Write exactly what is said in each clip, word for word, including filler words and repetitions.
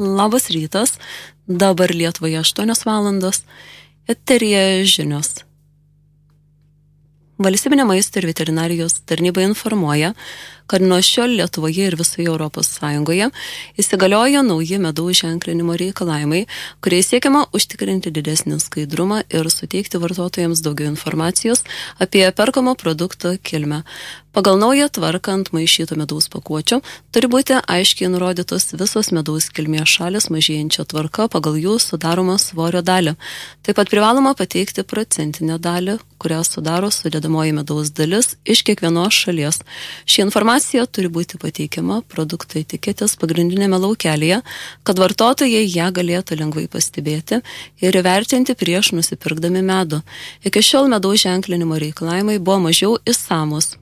Labas rytas, dabar Lietuvoje aštuonios valandos, eteryje žinios. Valstybinė maisto ir veterinarijos tarnyba informuoja, kad nuo šiol Lietuvoje ir visoje Europos Sąjungoje įsigalioja nauji medaus ženklinimo reikalavimai, kuriais siekiama užtikrinti didesnį skaidrumą ir suteikti vartotojams daugiau informacijos apie perkamo produkto kilmę. Pagal naują tvarką ant maišytų medaus pakuočių turi būti aiškiai nurodytos visos medaus kilmės šalis mažėjančia tvarka pagal jų sudaromą svorio dalį. Taip pat privaloma pateikti procentinę dalį, kurią sudaro sudedamoji medaus dalis iš kiekvienos šalies. Ši informacija turi būti pateikiama produkto etiketės pagrindinėme laukelėje, kad vartotojai ją galėtų lengvai pastebėti ir įvertinti prieš nusipirkdami medų. Iki šiol medaus ženklinimo reikalavimai buvo mažiau išsamus.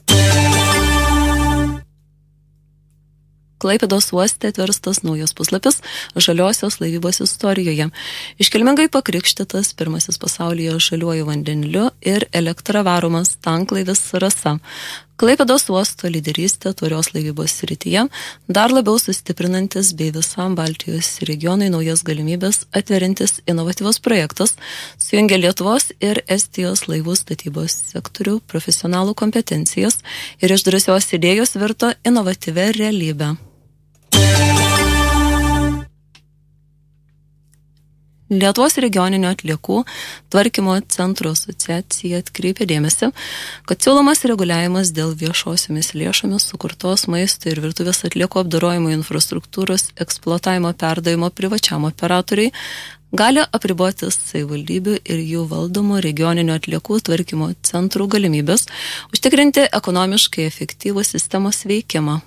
Klaipėdos uoste atverstas naujas puslapis žaliosios laivybos istorijoje. Iškilmingai pakrikštytas pirmasis pasaulyje žaliuoju vandeniliu ir elektra varomas tanklaivis Rasa. Klaipėdos uosto lyderystė tvarios laivybos srityje dar labiau sustiprinantis bei visam Baltijos regionui naujas galimybės atverintis inovatyvus projektas sujungia Lietuvos ir Estijos laivų statybos sektorių profesionalų kompetencijas ir iš drąsios idėjos virto inovatyvia realybė. Lietuvos regioninio atliekų tvarkymo centro asociacija atkreipė dėmesį, kad siūlomas reguliavimas dėl viešosiomis lėšomis sukurtos maisto ir virtuvės atliekų apdorojimo infrastruktūros eksploatavimo perdavimo privačiam operatoriai gali apriboti savivaldybių ir jų valdomų regioninio atliekų tvarkymo centrų galimybės užtikrinti ekonomiškai efektyvų sistemos veikimą.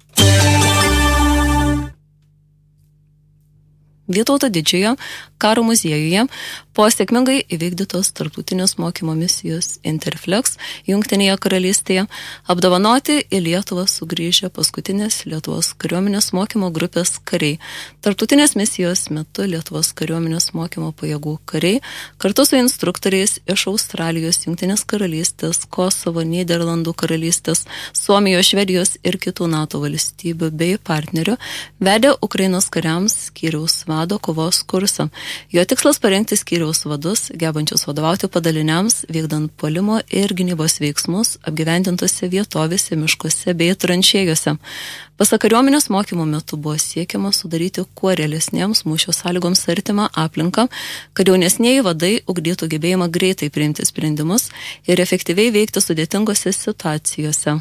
Vytauto Didžiojo karo muziejuje po sėkmingai įvykdytos tarptautinės mokymo misijos Interflex Jungtinėje karalystėje apdovanoti į Lietuvą sugrįžę paskutinės Lietuvos kariuomenės mokymo grupės kariai. Tarptautinės misijos metu Lietuvos kariuomenės mokymo pajėgų kariai kartu su instruktoriais iš Australijos, Jungtinės karalystės, Kosovo, Nyderlandų karalystės, Suomijos, Švedijos ir kitų NATO valstybių bei partnerių vedė Ukrainos kariams skyriaus vado kovos kursą. Jo tikslas parengti skyriaus vadus, gebančius vadovauti padaliniams, vykdant puolimo ir gynybos veiksmus apgyvendintose vietovėse, miškuose bei tranšėjose. Pasak kariuomenės mokymo metu buvo siekiama sudaryti kuo realesniems mūšio sąlygoms artimą aplinką, kad jaunesnieji vadai ugdytų gebėjimą greitai priimti sprendimus ir efektyviai veikti sudėtingose situacijose.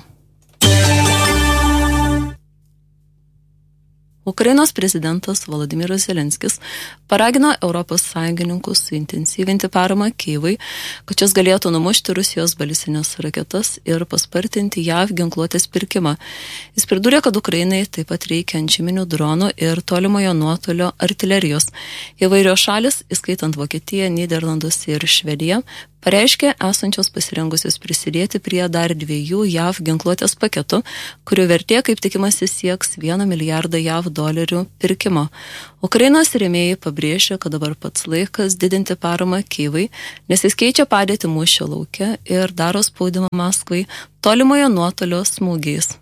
Ukrainos prezidentas Volodymyras Zelenskis paragino Europos sąjungininkus suintensyvinti paramą Kyjivui, kad šis galėtų numušti Rusijos balistinės raketas ir paspartinti J A V ginkluotės pirkimą. Jis pridūrė, kad Ukrainai taip pat reikia antžeminių dronų ir tolimojo nuotolio artilerijos. Įvairios šalis, įskaitant Vokietiją, Nyderlandus ir Švediją, pareiškė esančios pasirengusios prisidėti prie dar dviejų J A V ginkluotės paketų, kurių vertė, kaip tikimasi, sieks vieną milijardą J A V dolerių pirkimo. Ukrainos rėmėjai pabrėžė, kad dabar pats laikas didinti paramą Kyjivui, nes jis keičia padėtį mūšio lauke ir daro spaudimą Maskvai tolimojo nuotolio smūgiais.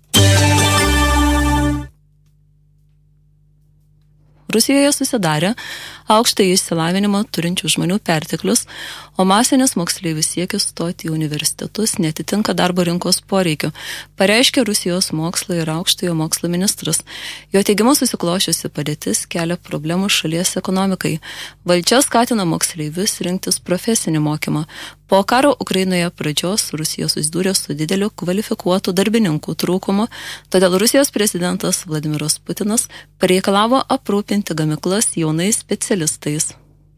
Rusijoje susidarė aukštą išsilavinimą turinčių žmonių perteklius, o masinis moksleivių siekis stoti į universitetus netitinka darbo rinkos poreikių, pareiškė Rusijos mokslo ir aukštojo mokslo ministras. Jo teigimu susiklošiusi padėtis kelia problemų šalies ekonomikai. Valdžia skatina moksleivius rinktis profesinį mokymą. Po karo Ukrainoje pradžios Rusija susidūrė su dideliu kvalifikuotų darbininkų trūkumu, todėl Rusijos prezidentas Vladimiras Putinas pareikalavo aprūpinti gamyklas jaunais specialistais.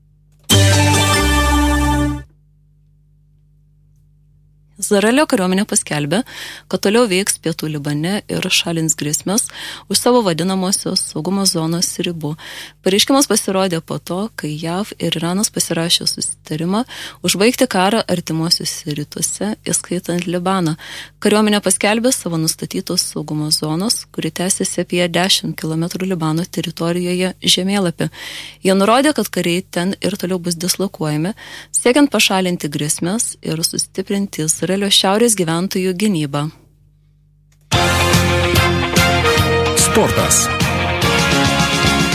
Izraelio kariuomenė paskelbė, kad toliau veiks pietų Libane ir šalins grėsmes už savo vadinamosios saugumo zonos ribų. Pareiškimas pasirodė po to, kai J A V ir Iranas pasirašė susitarimą užbaigti karą artimuosiuose rytuose, įskaitant Libaną. Kariuomenė paskelbė savo nustatytos saugumo zonos, kuri tęsiasi apie dešimt kilometrų Libano teritorijoje žemėlapį. Jie nurodė, kad kariai ten ir toliau bus dislokuojami, siekiant pašalinti grėsmes ir sustiprinti Izraelio šiaurės gyventojų gynybą. Sportas.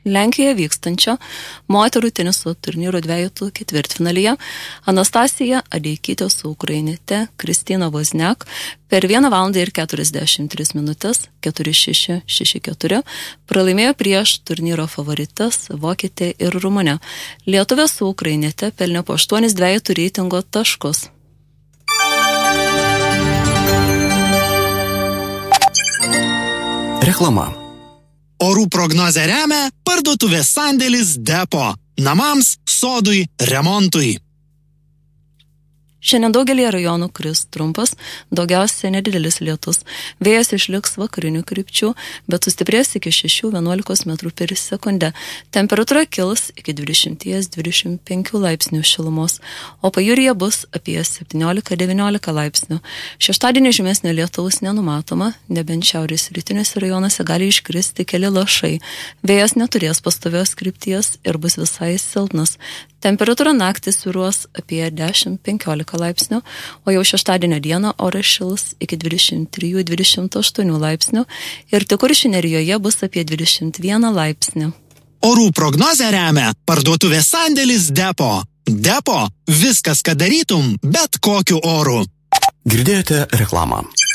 Lenkijoje vykstančio moterų teniso turnyro dvejetų ketvirtfinalyje Anastasija Adeikytė su ukrainiete Kristina Vozniak per vieną valandą ir keturiasdešimt tris minutės keturi šeši šeši keturi pralaimėjo prieš turnyro favorites vokietę ir rumunę. Lietuvė su ukrainiete pelnė po aštuonis dvejetų reitingo taškus. Reklama. Orų prognozę remia parduotuvės sandėlis Depo. Namams, sodui, remontui. Šiandien daugelį rajonų kris trumpas, daugiausia nedidelis lietus. Vėjas išliks vakarinių krypčių, bet sustiprės iki šešių vienuolikos metrų per sekundę. Temperatūra kils iki dvidešimt dvidešimt penki laipsnių šilumos, o pajūryje bus apie septyniolika devyniolika laipsnių. Šeštadienį žymesnio lietaus nenumatoma, nebent šiaurės rytiniuose rajonuose gali iškristi keli lašai. Vėjas neturės pastovios krypties ir bus visai silpnas. Temperatūra naktį svyruos apie dešimt penkiolika laipsnių, o jau šeštadienio dieną oras šils iki dvidešimt trijų dvidešimt aštuonių laipsnių ir tik Kuršių nerijoje bus apie dvidešimt vieną laipsnį. Orų prognozę remia parduotuvės sandėlis Depo. Depo – viskas, ką darytum, bet kokiu oru. Girdėjote reklamą.